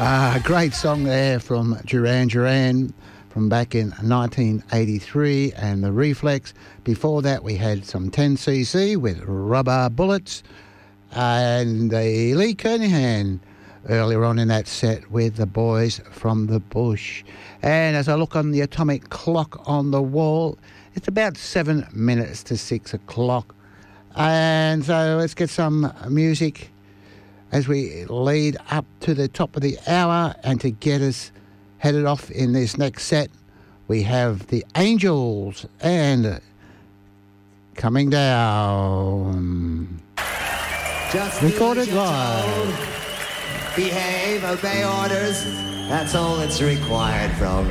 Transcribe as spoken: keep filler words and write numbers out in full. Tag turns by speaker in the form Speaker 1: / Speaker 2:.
Speaker 1: A great song there from Duran Duran from back in nineteen eighty-three and the Reflex. Before that we had some ten C C with Rubber Bullets and the Lee Kernaghan earlier on in that set with the Boys from the Bush. And as I look on the atomic clock on the wall, it's about seven minutes to six o'clock. And so let's get some music as we lead up to the top of the hour, and to get us headed off in this next set, we have the Angels and Coming Down.
Speaker 2: Just
Speaker 1: recorded
Speaker 2: do what
Speaker 1: live.
Speaker 2: you're told. Behave, obey orders. That's all that's required from